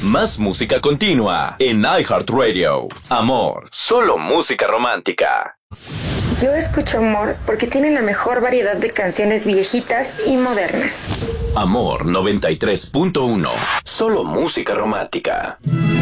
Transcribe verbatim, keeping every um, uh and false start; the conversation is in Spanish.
Más música continua en iHeartRadio. Amor, solo música romántica. Yo escucho Amor porque tiene la mejor variedad de canciones viejitas y modernas. Amor noventa y tres punto uno. Solo música romántica.